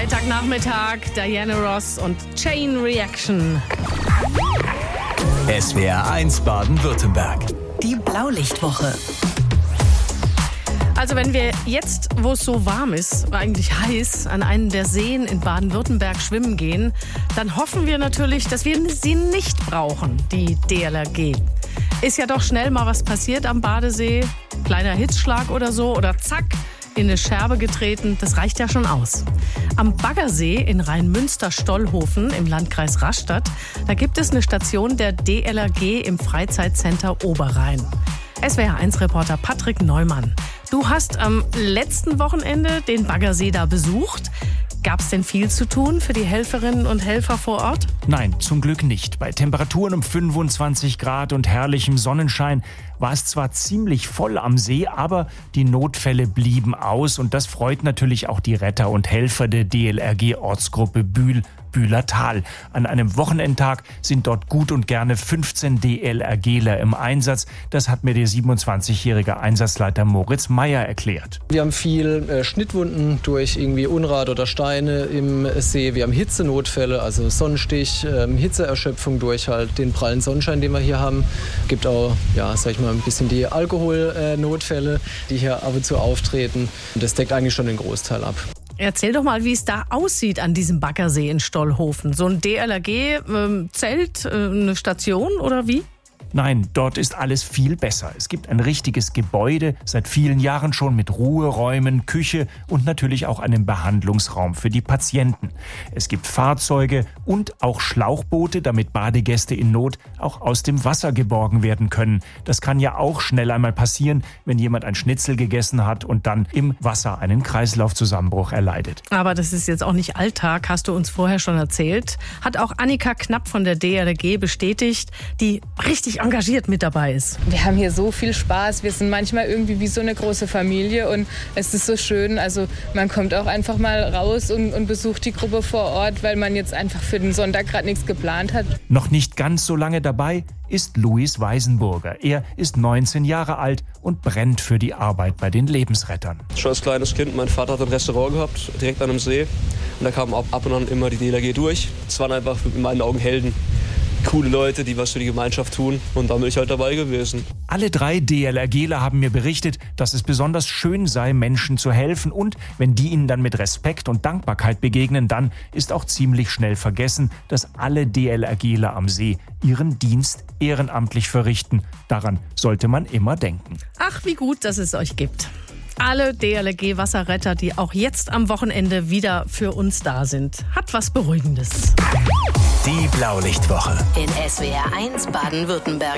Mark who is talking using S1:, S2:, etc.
S1: Freitagnachmittag, Diana Ross und Chain Reaction.
S2: SWR 1 Baden-Württemberg.
S3: Die Blaulichtwoche.
S1: Also wenn wir jetzt, wo es so warm ist, eigentlich heiß, an einen der Seen in Baden-Württemberg schwimmen gehen, dann hoffen wir natürlich, dass wir sie nicht brauchen, die DLRG. Ist ja doch schnell mal was passiert am Badesee, kleiner Hitzschlag oder so, oder zack, in eine Scherbe getreten, das reicht ja schon aus. Am Baggersee in Rheinmünster-Stollhofen im Landkreis Rastatt, da gibt es eine Station der DLRG im Freizeitcenter Oberrhein. SWR1-Reporter Patrick Neumann. Du hast am letzten Wochenende den Baggersee da besucht. Gab es denn viel zu tun für die Helferinnen und Helfer vor Ort?
S4: Nein, zum Glück nicht. Bei Temperaturen um 25 Grad und herrlichem Sonnenschein war es zwar ziemlich voll am See, aber die Notfälle blieben aus. Und das freut natürlich auch die Retter und Helfer der DLRG-Ortsgruppe Bühler Tal. An einem Wochenendtag sind dort gut und gerne 15 DLRGler im Einsatz. Das hat mir der 27-jährige Einsatzleiter Moritz Meyer erklärt.
S5: Wir haben viel Schnittwunden durch irgendwie Unrat oder Steine im See. Wir haben Hitzenotfälle, also Sonnenstich, Hitzeerschöpfung durch halt den prallen Sonnenschein, den wir hier haben. Gibt auch, ja, sag ich mal, ein bisschen die Alkoholnotfälle, die hier ab und zu auftreten. Und das deckt eigentlich schon den Großteil ab.
S1: Erzähl doch mal, wie es da aussieht an diesem Baggersee in Stollhofen. So ein DLRG-Zelt, eine Station oder wie?
S4: Nein, dort ist alles viel besser. Es gibt ein richtiges Gebäude, seit vielen Jahren schon mit Ruheräumen, Küche und natürlich auch einem Behandlungsraum für die Patienten. Es gibt Fahrzeuge und auch Schlauchboote, damit Badegäste in Not auch aus dem Wasser geborgen werden können. Das kann ja auch schnell einmal passieren, wenn jemand ein Schnitzel gegessen hat und dann im Wasser einen Kreislaufzusammenbruch erleidet.
S1: Aber das ist jetzt auch nicht Alltag, hast du uns vorher schon erzählt. Hat auch Annika Knapp von der DLRG bestätigt, die richtig engagiert mit dabei ist.
S6: Wir haben hier so viel Spaß. Wir sind manchmal irgendwie wie so eine große Familie und es ist so schön. Also man kommt auch einfach mal raus und besucht die Gruppe vor Ort, weil man jetzt einfach für den Sonntag gerade nichts geplant hat.
S4: Noch nicht ganz so lange dabei ist Luis Weisenburger. Er ist 19 Jahre alt und brennt für die Arbeit bei den Lebensrettern.
S7: Schon als kleines Kind, mein Vater hat ein Restaurant gehabt, direkt an einem See. Und da kamen ab und an immer die DLRG durch. Es waren einfach in meinen Augen Helden. Coole Leute, die was für die Gemeinschaft tun. Und da bin ich halt dabei gewesen.
S4: Alle 3 DLRGler haben mir berichtet, dass es besonders schön sei, Menschen zu helfen. Und wenn die ihnen dann mit Respekt und Dankbarkeit begegnen, dann ist auch ziemlich schnell vergessen, dass alle DLRGler am See ihren Dienst ehrenamtlich verrichten. Daran sollte man immer denken.
S1: Ach, wie gut, dass es euch gibt. Alle DLRG-Wasserretter, die auch jetzt am Wochenende wieder für uns da sind. Hat was Beruhigendes.
S2: Die Blaulichtwoche.
S3: In SWR 1 Baden-Württemberg.